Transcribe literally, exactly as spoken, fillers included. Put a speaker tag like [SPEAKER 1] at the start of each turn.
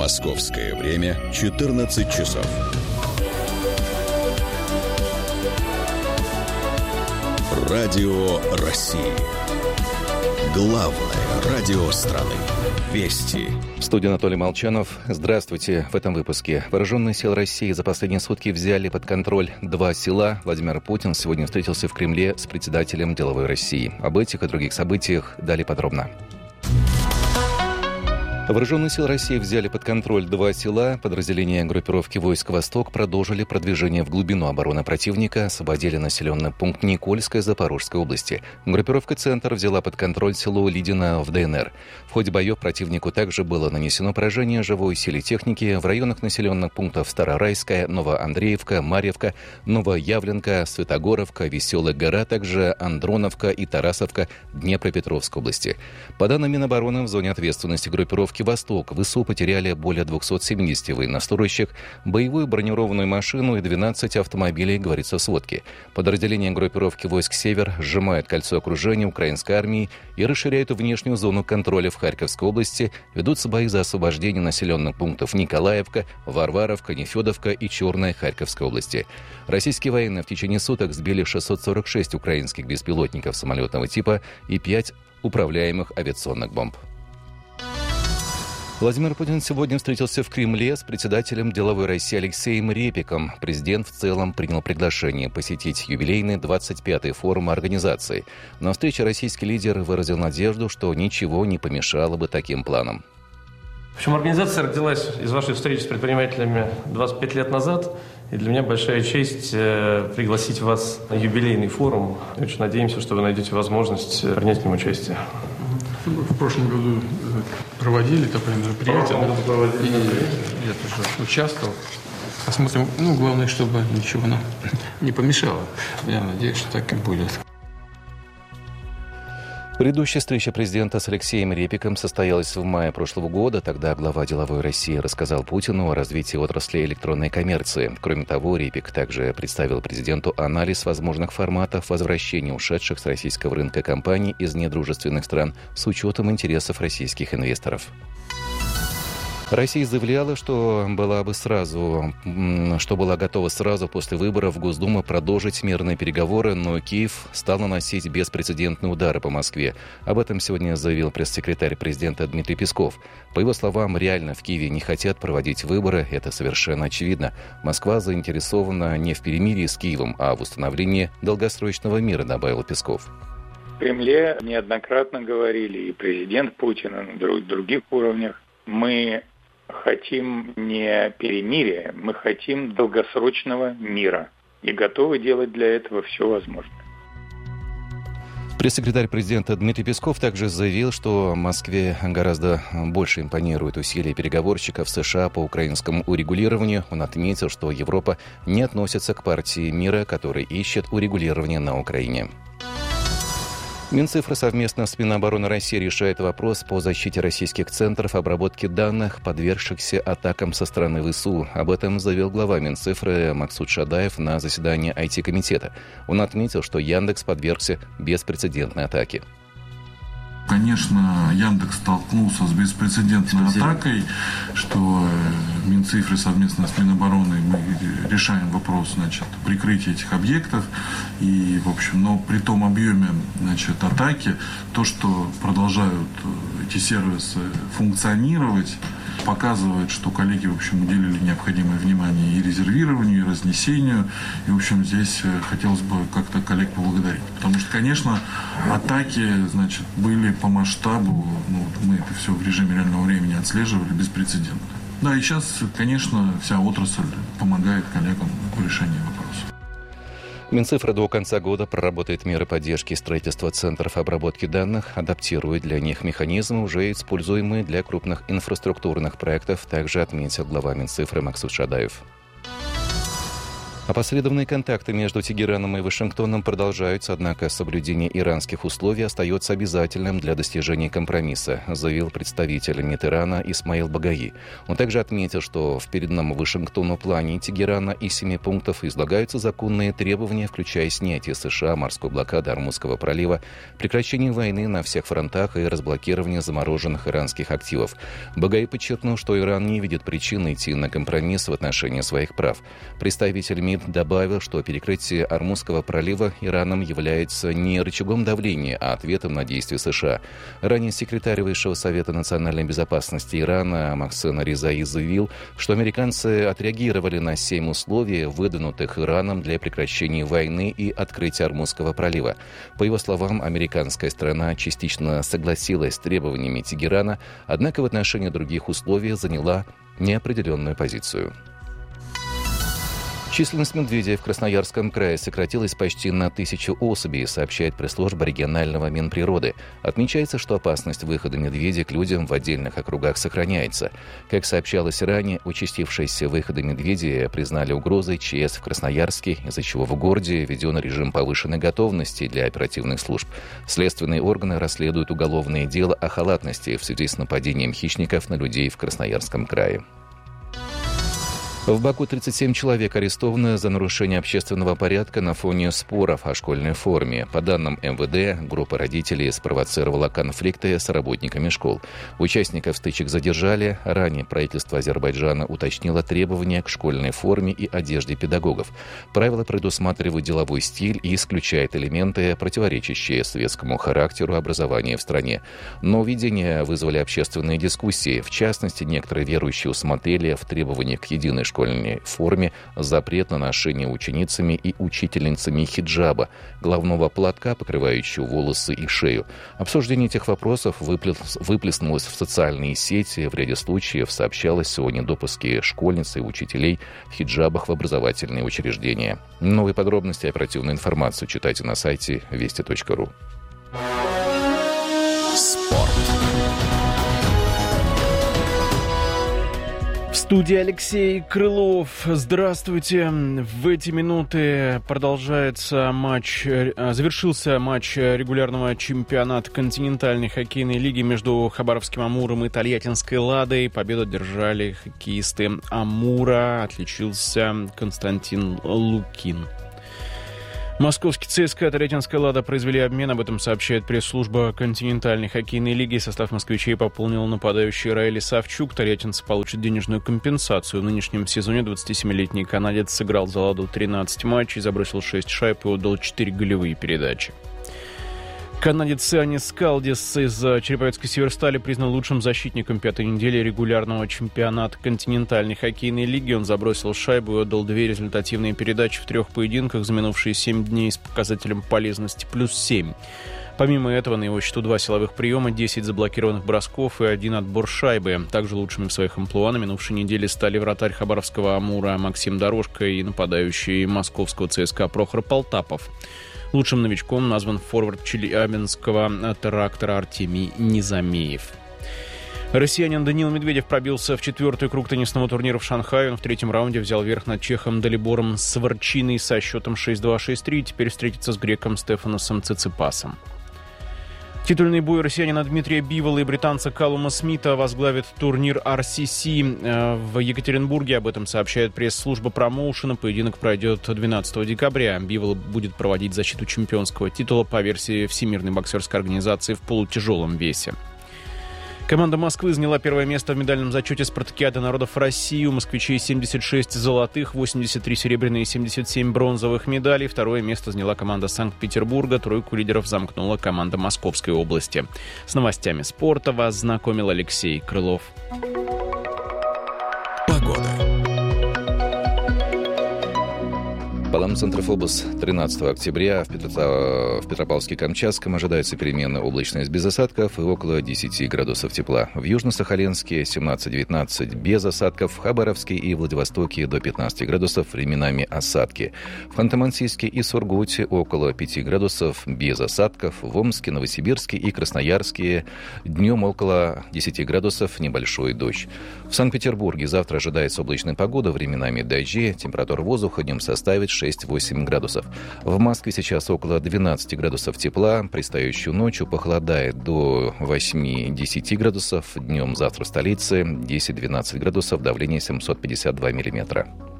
[SPEAKER 1] Московское время четырнадцать часов. Радио России. Главное радио страны. Вести.
[SPEAKER 2] В студии Анатолий Молчанов. Здравствуйте. В этом выпуске. Вооруженные силы России за последние сутки взяли под контроль два села. Владимир Путин сегодня встретился в Кремле с председателем деловой России. Об этих и других событиях далее подробно. Вооруженные силы России взяли под контроль два села. Подразделения группировки войск «Восток» продолжили продвижение в глубину обороны противника, освободили населенный пункт Никольская Запорожской области. Группировка «Центр» взяла под контроль село Лидино в ДНР. В ходе боев противнику также было нанесено поражение живой силе техники в районах населенных пунктов Старорайская, Новоандреевка, Марьевка, Новоявленка, Святогоровка, Веселая гора, также Андроновка и Тарасовка Днепропетровской области. По данным Минобороны, в зоне ответственности группировки «Восток» ВСУ потеряли более двести семьдесят военнослужащих, боевую бронированную машину и двенадцать автомобилей, говорится в сводке. Подразделения группировки войск «Север» сжимают кольцо окружения украинской армии и расширяют внешнюю зону контроля в Харьковской области, ведутся бои за освобождение населенных пунктов Николаевка, Варваровка, Нефедовка и Черная Харьковской области. Российские военные в течение суток сбили шестьсот сорок шесть украинских беспилотников самолетного типа и пять управляемых авиационных бомб. Владимир Путин сегодня встретился в Кремле с председателем деловой России Алексеем Репиком. Президент в целом принял приглашение посетить юбилейный двадцать пятый форум организации. На встрече российский лидер выразил надежду, что ничего не помешало бы таким планам.
[SPEAKER 3] В общем, организация родилась из вашей встречи с предпринимателями двадцать пять лет назад. И для меня большая честь э, пригласить вас на юбилейный форум. Очень надеемся, что вы найдете возможность принять в нем участие.
[SPEAKER 4] В прошлом году проводили такое мероприятие, и я тоже участвовал. Посмотрим, ну, главное, чтобы ничего нам не помешало. Я надеюсь, что так и будет.
[SPEAKER 2] Предыдущая встреча президента с Алексеем Репиком состоялась в мае прошлого года. Тогда глава деловой России рассказал Путину о развитии отрасли электронной коммерции. Кроме того, Репик также представил президенту анализ возможных форматов возвращения ушедших с российского рынка компаний из недружественных стран с учетом интересов российских инвесторов. Россия заявляла, что была бы сразу, что была готова сразу после выборов в Госдуму продолжить мирные переговоры, но Киев стал наносить беспрецедентные удары по Москве. Об этом сегодня заявил пресс-секретарь президента Дмитрий Песков. По его словам, реально в Киеве не хотят проводить выборы, это совершенно очевидно. Москва заинтересована не в перемирии с Киевом, а в установлении долгосрочного мира, добавил Песков.
[SPEAKER 5] В Кремле неоднократно говорили, и президент Путин, и на других уровнях, мы хотим не перемирия, мы хотим долгосрочного мира и готовы делать для этого все возможное.
[SPEAKER 2] Пресс-секретарь президента Дмитрий Песков также заявил, что Москве гораздо больше импонируют усилия переговорщиков США по украинскому урегулированию. Он отметил, что Европа не относится к партии мира, которая ищет урегулирование на Украине. Минцифры совместно с Минобороны России решает вопрос по защите российских центров обработки данных, подвергшихся атакам со стороны ВСУ. Об этом заявил глава Минцифры Максут Шадаев на заседании ай ти-комитета. Он отметил, что Яндекс подвергся беспрецедентной атаке.
[SPEAKER 6] Конечно, Яндекс столкнулся с беспрецедентной атакой, что Минцифры совместно с Минобороны мы решаем вопрос, значит, прикрытия этих объектов. И, в общем, но при том объеме, значит, атаки, то, что продолжают эти сервисы функционировать, показывает, что коллеги, в общем, уделили необходимое внимание и резервированию, и разнесению. И, в общем, здесь хотелось бы как-то коллег поблагодарить. Потому что, конечно, атаки, значит, были по масштабу, ну, мы это все в режиме реального времени отслеживали, беспрецедентно. Да, и сейчас, конечно, вся отрасль помогает коллегам в решении вопроса.
[SPEAKER 2] Минцифра до конца года проработает меры поддержки строительства центров обработки данных, адаптирует для них механизмы, уже используемые для крупных инфраструктурных проектов, также отметил глава Минцифры Максут Шадаев. Опосредованные контакты между Тегераном и Вашингтоном продолжаются, однако соблюдение иранских условий остается обязательным для достижения компромисса, заявил представитель МИД Ирана Исмаил Багаи. Он также отметил, что в переданном Вашингтону плане Тегерана из семи пунктов излагаются законные требования, включая снятие США морской блокады Ормузского пролива, прекращение войны на всех фронтах и разблокирование замороженных иранских активов. Багаи подчеркнул, что Иран не видит причин идти на компромисс в отношении своих прав. Представитель МИД добавил, что перекрытие Ормузского пролива Ираном является не рычагом давления, а ответом на действия США. Ранее секретарь Высшего совета национальной безопасности Ирана Мохсен Резаи заявил, что американцы отреагировали на семь условий, выдвинутых Ираном для прекращения войны и открытия Ормузского пролива. По его словам, американская сторона частично согласилась с требованиями Тегерана, однако в отношении других условий заняла неопределенную позицию. Численность медведей в Красноярском крае сократилась почти на тысячу особей, сообщает пресс-служба регионального Минприроды. Отмечается, что опасность выхода медведей к людям в отдельных округах сохраняется. Как сообщалось ранее, участившиеся выходы медведей признали угрозой ЧС в Красноярске, из-за чего в городе введен режим повышенной готовности для оперативных служб. Следственные органы расследуют уголовное дело о халатности в связи с нападением хищников на людей в Красноярском крае. В Баку тридцать семь человек арестованы за нарушение общественного порядка на фоне споров о школьной форме. По данным эм вэ дэ, группа родителей спровоцировала конфликты с работниками школ. Участников стычек задержали. Ранее правительство Азербайджана уточнило требования к школьной форме и одежде педагогов. Правила предусматривают деловой стиль и исключают элементы, противоречащие светскому характеру образования в стране. Нововведения вызвали общественные дискуссии. В частности, некоторые верующие усмотрели в требованиях к единой школе школьной форме запрет на ношение ученицами и учительницами хиджаба, головного платка, покрывающего волосы и шею. Обсуждение этих вопросов выплеснулось в социальные сети. В ряде случаев сообщалось о недопуске школьниц и учителей в хиджабах в образовательные учреждения. Новые подробности и оперативную информацию читайте на сайте вести точка ру.
[SPEAKER 1] Спорт.
[SPEAKER 7] В студии Алексей Крылов. Здравствуйте. В эти минуты продолжается матч, завершился матч регулярного чемпионата континентальной хоккейной лиги между Хабаровским «Амуром» и Тольяттинской «Ладой». Победу одержали хоккеисты «Амура». Отличился Константин Лукин. Московский ЦСКА и Тольяттинская «Лада» произвели обмен, об этом сообщает пресс-служба континентальной хоккейной лиги. Состав москвичей пополнил нападающий Раэль Савчук. Тольяттинцы получат денежную компенсацию. В нынешнем сезоне двадцатисемилетний канадец сыграл за «Ладу» тринадцать матчей, забросил шесть шайб и отдал четыре голевые передачи. Канадец Янис Калдис из Череповецкой «Северстали» признан лучшим защитником пятой недели регулярного чемпионата континентальной хоккейной лиги. Он забросил шайбу и отдал две результативные передачи в трех поединках за минувшие семь дней с показателем полезности плюс семь. Помимо этого, на его счету два силовых приема, десять заблокированных бросков и один отбор шайбы. Также лучшими в своих амплуа на минувшей неделе стали вратарь Хабаровского «Амура» Максим Дорожко и нападающий московского ЦСКА Прохор Полтапов. Лучшим новичком назван форвард челябинского «Трактора» Артемий Низамеев. Россиянин Даниил Медведев пробился в четвертый круг теннисного турнира в Шанхае. Он в третьем раунде взял верх над чехом Далибором Сварчиной со счетом шесть два шесть три и теперь встретится с греком Стефаносом Циципасом. Титульный бой россиянина Дмитрия Бивола и британца Калума Смита возглавит турнир ар си си в Екатеринбурге. Об этом сообщает пресс-служба промоушена. Поединок пройдет двенадцатого декабря. Бивола будет проводить защиту чемпионского титула по версии Всемирной боксерской организации в полутяжелом весе. Команда Москвы заняла первое место в медальном зачете Спартакиады народов России. У москвичей семьдесят шесть золотых, восемьдесят три серебряные и семьдесят семь бронзовых медалей. Второе место заняла команда Санкт-Петербурга. Тройку лидеров замкнула команда Московской области. С новостями спорта вас знакомил Алексей Крылов.
[SPEAKER 1] Погода.
[SPEAKER 2] Баламцентрофобус тринадцатого октября в, Петро... в Петропавловске-Камчатском ожидается переменная облачность без осадков и около десяти градусов тепла. В Южно-Сахалинске семнадцать-девятнадцать без осадков, в Хабаровске и Владивостоке до пятнадцати градусов, временами осадки. В Ханты-Мансийске и Сургуте около пяти градусов без осадков, в Омске, Новосибирске и Красноярске днем около десяти градусов, небольшой дождь. В Санкт-Петербурге завтра ожидается облачная погода, временами дожди, температура воздуха днем составит шесть-восемь градусов. В Москве сейчас около двенадцати градусов тепла, предстоящую ночью похолодает до восьми-десяти градусов, днем завтра в столице десять-двенадцать градусов, давление семьсот пятьдесят два миллиметра.